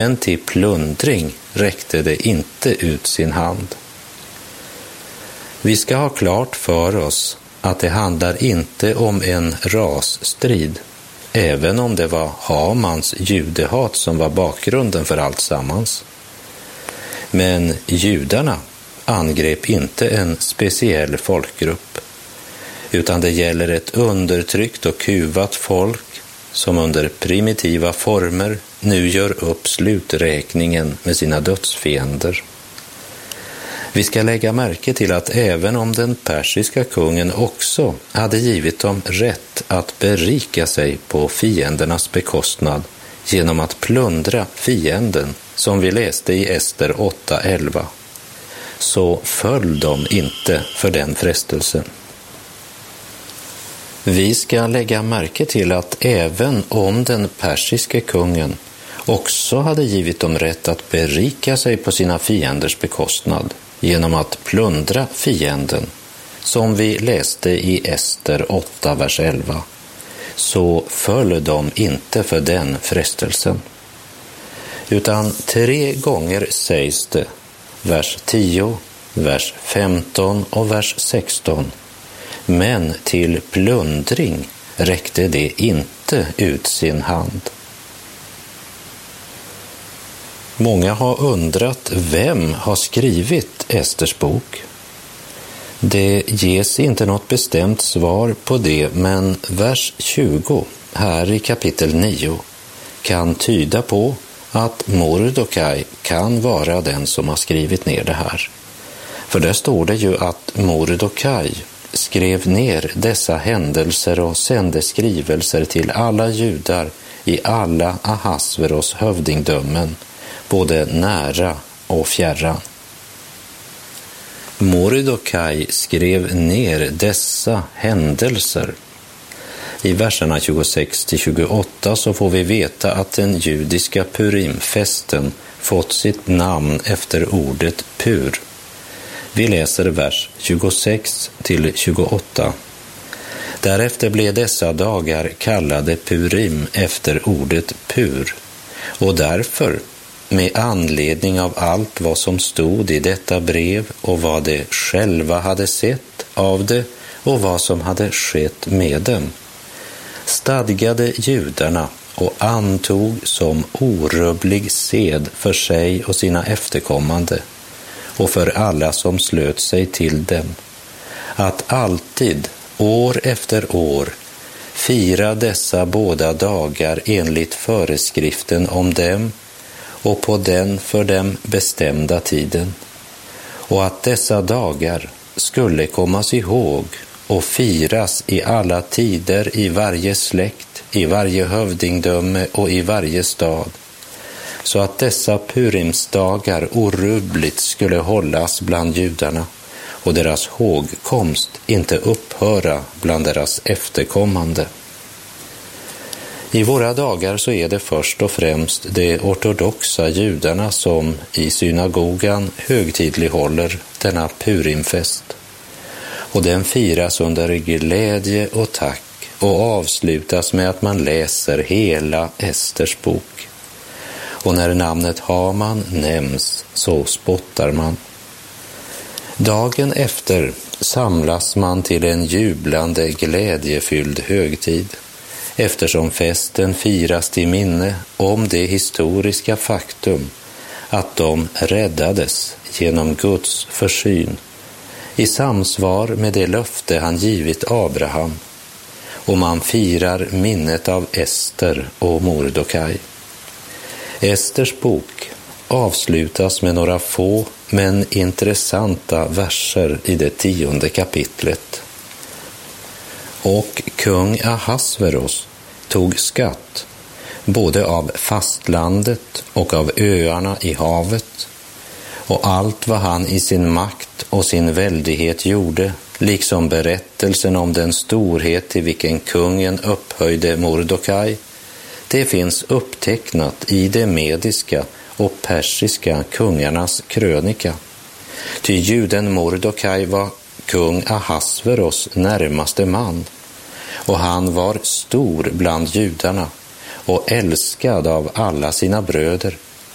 men till plundring räckte det inte ut sin hand. Vi ska ha klart för oss att det handlar inte om en rasstrid, även om det var Hamans judehat som var bakgrunden för allt sammans. Men judarna angrep inte en speciell folkgrupp, utan det gäller ett undertryckt och kuvat folk som under primitiva former nu gör upp sluträkningen med sina dödsfiender. Vi ska lägga märke till att även om den persiska kungen också hade givit dem rätt att berika sig på fiendernas bekostnad genom att plundra fienden, som vi läste i Ester 8:11, så föll de inte för den frestelsen. Vi ska lägga märke till att även om den persiske kungen också hade givit dem rätt att berika sig på sina fienders bekostnad genom att plundra fienden, som vi läste i Ester 8, vers 11, så föll de inte för den frestelsen. Utan 3 gånger sägs det, vers 10, vers 15 och vers 16, men till plundring räckte det inte ut sin hand. Många har undrat vem har skrivit Esters bok. Det ges inte något bestämt svar på det, men vers 20 här i kapitel 9 kan tyda på att Mordokaj kan vara den som har skrivit ner det här. För där står det ju att Mordokaj skrev ner dessa händelser och sände skrivelser till alla judar i alla Ahasveros hövdingdömen, både nära och fjärran. Mordokaj skrev ner dessa händelser. I verserna 26-28 så får vi veta att den judiska Purimfesten fått sitt namn efter ordet pur. Vi läser vers 26-28. Därefter blev dessa dagar kallade Purim efter ordet pur, och därför, med anledning av allt vad som stod i detta brev och vad de själva hade sett av det och vad som hade skett med dem, stadgade judarna och antog som orubblig sed för sig och sina efterkommande och för alla som slöt sig till dem, att alltid, år efter år, fira dessa båda dagar enligt föreskriften om dem och på den för dem bestämda tiden, och att dessa dagar skulle kommas ihåg och firas i alla tider, i varje släkt, i varje hövdingdöme och i varje stad, så att dessa Purimsdagar orubbligt skulle hållas bland judarna och deras hågkomst inte upphöra bland deras efterkommande. I våra dagar så är det först och främst de ortodoxa judarna som i synagogan högtidlighåller denna Purimfest. Och den firas under glädje och tack och avslutas med att man läser hela Esters bok. Och när namnet Haman nämns så spottar man. Dagen efter samlas man till en jublande, glädjefylld högtid, eftersom festen firas till minne om det historiska faktum att de räddades genom Guds försyn i samsvar med det löfte han givit Abraham, och man firar minnet av Ester och Mordokaj. Esters bok avslutas med några få men intressanta verser i det 10:e kapitlet. Och kung Ahasveros tog skatt både av fastlandet och av öarna i havet, och allt vad han i sin makt och sin väldighet gjorde, liksom berättelsen om den storhet till vilken kungen upphöjde Mordokaj, det finns upptecknat i de mediska och persiska kungarnas krönika. Ty juden Mordokaj var kung Ahasveros närmaste man, och han var stor bland judarna och älskad av alla sina bröder,